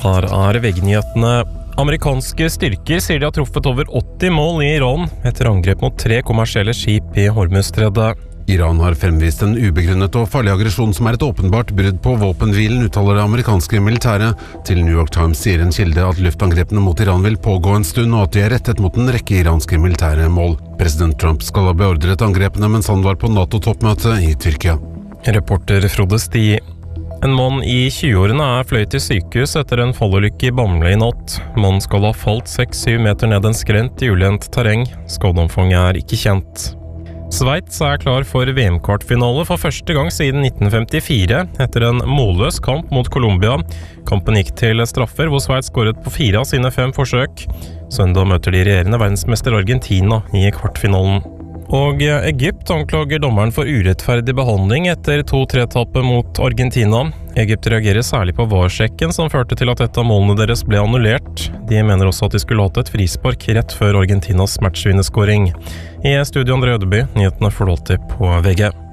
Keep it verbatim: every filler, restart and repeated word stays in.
Her er V G-nyhetene. Amerikanske styrker sier de har truffet over åtti mål i Iran etter angrep mot tre kommersielle skip i Hormuzstredet. Iran har fremvist en ubegrunnet og farlig aggresjon som er et åpenbart brudd på våpenhvilen, uttaler det amerikanske militæret. Til New York Times sier en kilde at luftangrepene mot Iran vil pågå en stund, og at de er rettet mot en rekke iranske militære mål. President Trump skal ha beordret angrepene mens han var på NATO-toppmøte i Tyrkia. Reporter Frode Sti. En mann i tjueårene er fløyet til sykehus etter en fallulykke i Bamble i natt. Mannen skal ha falt seks syv meter ned en skrent i ulendt terreng. Skadeomfanget er ikke kjent. Sveits er klar for V M-kvartfinale for første gang siden nitten femtifire, etter en målløs kamp mot Colombia. Kampen gikk til straffer, hvor Sveits skåret på fire av sine fem forsøk. Søndag møter de regjerende verdensmester Argentina i kvartfinalen. Og Egypt anklager dommeren for urettferdig behandling etter to tre tappet mot Argentina. Egypt reagerer særlig på V A R-sjekken som førte til at et av målene deres ble annullert. De mener også at de skulle hatt et frispark rett før Argentinas matchvinnerskåring. I studio André Ødeby, nyhetene får du alltid på V G.